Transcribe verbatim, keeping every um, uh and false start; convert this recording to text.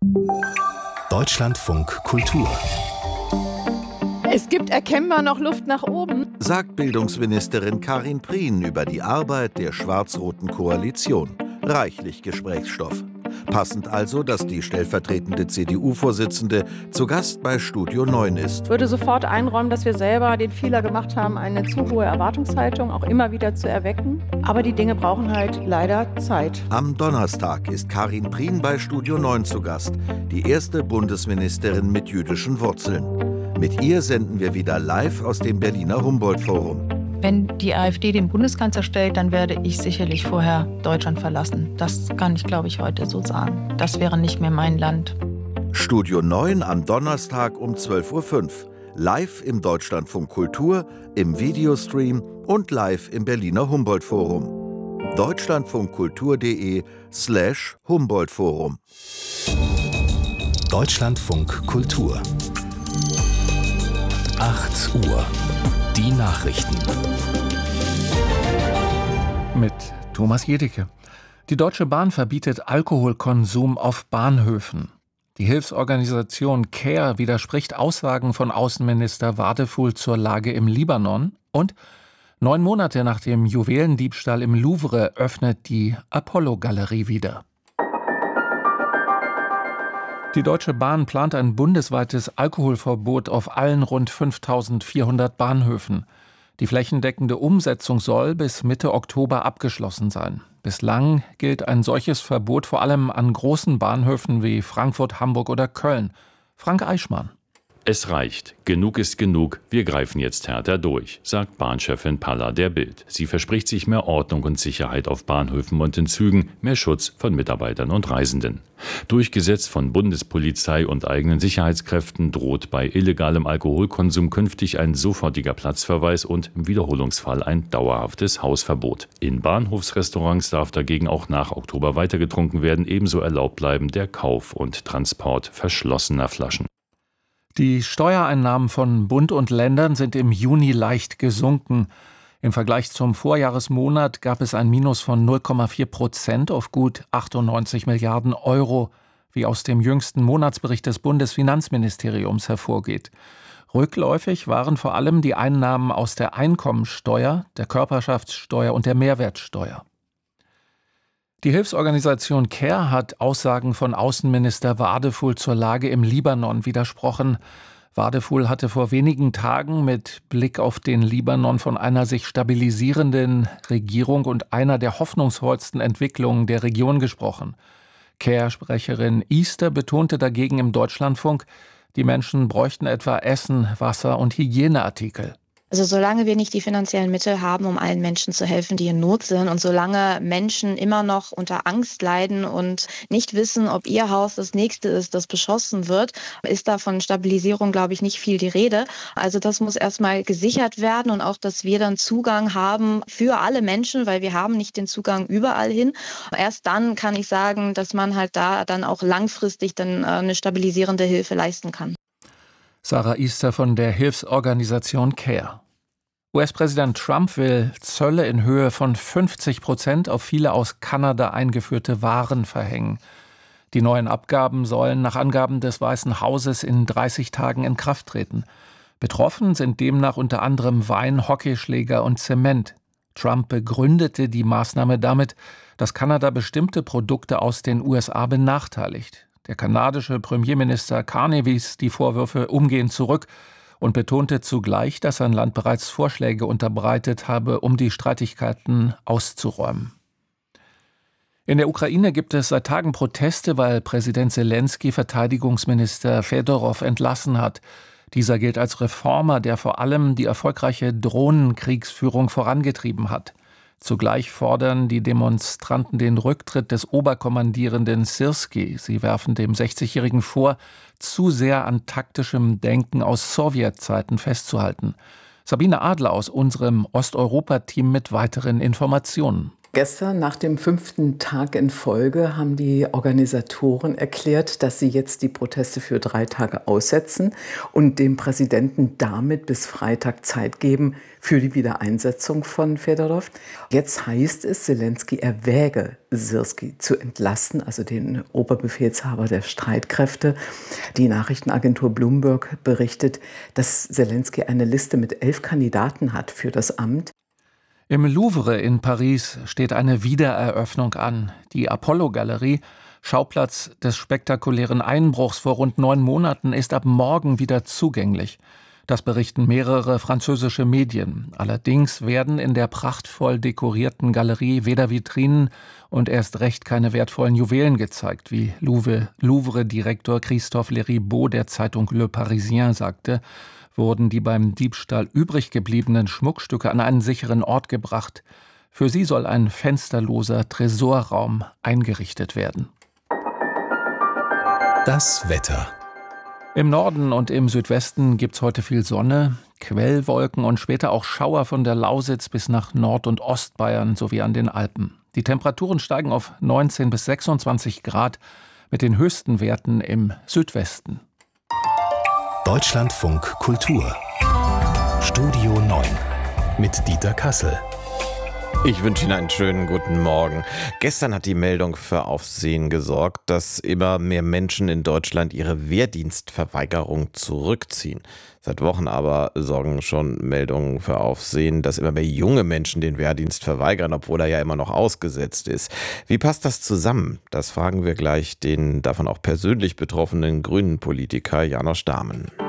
Deutschlandfunk Kultur. Es gibt erkennbar noch Luft nach oben, sagt Bildungsministerin Karin Prien über die Arbeit der schwarz-roten Koalition. Reichlich Gesprächsstoff. Passend also, dass die stellvertretende C D U-Vorsitzende zu Gast bei Studio neun ist. Ich würde sofort einräumen, dass wir selber den Fehler gemacht haben, eine zu hohe Erwartungshaltung auch immer wieder zu erwecken. Aber die Dinge brauchen halt leider Zeit. Am Donnerstag ist Karin Prien bei Studio neun zu Gast, die erste Bundesministerin mit jüdischen Wurzeln. Mit ihr senden wir wieder live aus dem Berliner Humboldt-Forum. Wenn die AfD den Bundeskanzler stellt, dann werde ich sicherlich vorher Deutschland verlassen. Das kann ich, glaube ich, heute so sagen. Das wäre nicht mehr mein Land. Studio neun am Donnerstag um zwölf Uhr fünf. Live im Deutschlandfunk Kultur, im Videostream und live im Berliner Humboldt-Forum. deutschlandfunkkultur.de slash Humboldt-Forum. Deutschlandfunk Kultur. acht Uhr. Die Nachrichten. Mit Thomas Jedicke. Die Deutsche Bahn verbietet Alkoholkonsum auf Bahnhöfen. Die Hilfsorganisation CARE widerspricht Aussagen von Außenminister Wadefuhl zur Lage im Libanon. Und neun Monate nach dem Juwelendiebstahl im Louvre öffnet die Apollo-Galerie wieder. Die Deutsche Bahn plant ein bundesweites Alkoholverbot auf allen rund fünftausendvierhundert Bahnhöfen. Die flächendeckende Umsetzung soll bis Mitte Oktober abgeschlossen sein. Bislang gilt ein solches Verbot vor allem an großen Bahnhöfen wie Frankfurt, Hamburg oder Köln. Frank Eichmann. Es reicht. Genug ist genug. Wir greifen jetzt härter durch, sagt Bahnchefin Palla der Bild. Sie verspricht sich mehr Ordnung und Sicherheit auf Bahnhöfen und in Zügen, mehr Schutz von Mitarbeitern und Reisenden. Durchgesetzt von Bundespolizei und eigenen Sicherheitskräften droht bei illegalem Alkoholkonsum künftig ein sofortiger Platzverweis und im Wiederholungsfall ein dauerhaftes Hausverbot. In Bahnhofsrestaurants darf dagegen auch nach Oktober weitergetrunken werden. Ebenso erlaubt bleiben der Kauf und Transport verschlossener Flaschen. Die Steuereinnahmen von Bund und Ländern sind im Juni leicht gesunken. Im Vergleich zum Vorjahresmonat gab es ein Minus von null Komma vier Prozent auf gut achtundneunzig Milliarden Euro, wie aus dem jüngsten Monatsbericht des Bundesfinanzministeriums hervorgeht. Rückläufig waren vor allem die Einnahmen aus der Einkommensteuer, der Körperschaftssteuer und der Mehrwertsteuer. Die Hilfsorganisation CARE hat Aussagen von Außenminister Wadefuhl zur Lage im Libanon widersprochen. Wadefuhl hatte vor wenigen Tagen mit Blick auf den Libanon von einer sich stabilisierenden Regierung und einer der hoffnungsvollsten Entwicklungen der Region gesprochen. CARE-Sprecherin Easter betonte dagegen im Deutschlandfunk, die Menschen bräuchten etwa Essen, Wasser und Hygieneartikel. Also solange wir nicht die finanziellen Mittel haben, um allen Menschen zu helfen, die in Not sind, und solange Menschen immer noch unter Angst leiden und nicht wissen, ob ihr Haus das nächste ist, das beschossen wird, ist da von Stabilisierung, glaube ich, nicht viel die Rede. Also das muss erstmal gesichert werden und auch, dass wir dann Zugang haben für alle Menschen, weil wir haben nicht den Zugang überall hin. Erst dann kann ich sagen, dass man halt da dann auch langfristig dann eine stabilisierende Hilfe leisten kann. Sarah Easter von der Hilfsorganisation CARE. U S-Präsident Trump will Zölle in Höhe von fünfzig Prozent auf viele aus Kanada eingeführte Waren verhängen. Die neuen Abgaben sollen nach Angaben des Weißen Hauses in dreißig Tagen in Kraft treten. Betroffen sind demnach unter anderem Wein, Hockeyschläger und Zement. Trump begründete die Maßnahme damit, dass Kanada bestimmte Produkte aus den U S A benachteiligt. Der kanadische Premierminister Carney wies die Vorwürfe umgehend zurück und betonte zugleich, dass sein Land bereits Vorschläge unterbreitet habe, um die Streitigkeiten auszuräumen. In der Ukraine gibt es seit Tagen Proteste, weil Präsident Selenskyj Verteidigungsminister Fedorow entlassen hat. Dieser gilt als Reformer, der vor allem die erfolgreiche Drohnenkriegsführung vorangetrieben hat. Zugleich fordern die Demonstranten den Rücktritt des Oberkommandierenden Syrskij. Sie werfen dem sechzigjährigen vor, zu sehr an taktischem Denken aus Sowjetzeiten festzuhalten. Sabine Adler aus unserem Osteuropa-Team mit weiteren Informationen. Gestern, nach dem fünften Tag in Folge, haben die Organisatoren erklärt, dass sie jetzt die Proteste für drei Tage aussetzen und dem Präsidenten damit bis Freitag Zeit geben für die Wiedereinsetzung von Fedorow. Jetzt heißt es, Selenskyj erwäge, Syrskij zu entlassen, also den Oberbefehlshaber der Streitkräfte. Die Nachrichtenagentur Bloomberg berichtet, dass Selenskyj eine Liste mit elf Kandidaten hat für das Amt. Im Louvre in Paris steht eine Wiedereröffnung an. Die Apollo-Galerie, Schauplatz des spektakulären Einbruchs vor rund neun Monaten, ist ab morgen wieder zugänglich. Das berichten mehrere französische Medien. Allerdings werden in der prachtvoll dekorierten Galerie weder Vitrinen und erst recht keine wertvollen Juwelen gezeigt, wie Louvre, Louvre-Direktor Christophe Leribaud der Zeitung Le Parisien sagte. Wurden die beim Diebstahl übrig gebliebenen Schmuckstücke an einen sicheren Ort gebracht. Für sie soll ein fensterloser Tresorraum eingerichtet werden. Das Wetter. Im Norden und im Südwesten gibt's heute viel Sonne, Quellwolken und später auch Schauer von der Lausitz bis nach Nord- und Ostbayern sowie an den Alpen. Die Temperaturen steigen auf neunzehn bis sechsundzwanzig Grad mit den höchsten Werten im Südwesten. Deutschlandfunk Kultur. Studio neun mit Dieter Kassel. Ich wünsche Ihnen einen schönen guten Morgen. Gestern hat die Meldung für Aufsehen gesorgt, dass immer mehr Menschen in Deutschland ihre Wehrdienstverweigerung zurückziehen. Seit Wochen aber sorgen schon Meldungen für Aufsehen, dass immer mehr junge Menschen den Wehrdienst verweigern, obwohl er ja immer noch ausgesetzt ist. Wie passt das zusammen? Das fragen wir gleich den davon auch persönlich betroffenen grünen Politiker Janosch Dahmen.